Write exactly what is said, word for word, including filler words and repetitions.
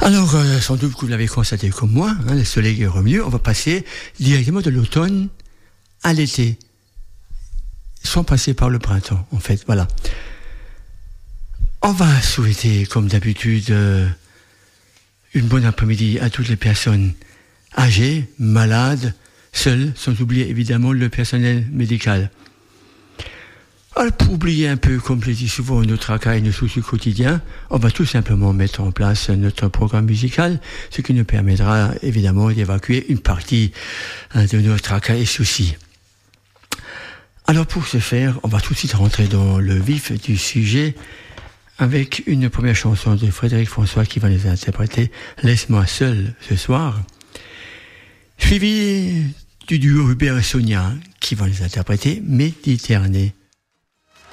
Alors, euh, sans doute que vous l'avez constaté comme moi, hein, le soleil est revenu, on va passer directement de l'automne à l'été, sans passer par le printemps, en fait, voilà. On va souhaiter, comme d'habitude, euh, une bonne après-midi à toutes les personnes âgées, malades, seules, sans oublier évidemment le personnel médical. Alors, pour oublier un peu, comme je le dis souvent, nos tracas et nos soucis quotidiens, on va tout simplement mettre en place notre programme musical, ce qui nous permettra évidemment d'évacuer une partie hein, de nos tracas et soucis. Alors pour ce faire, on va tout de suite rentrer dans le vif du sujet avec une première chanson de Frédéric François qui va les interpréter, Laisse-moi seul ce soir, suivi du duo Hubert et Sonia qui vont les interpréter, Méditerranée.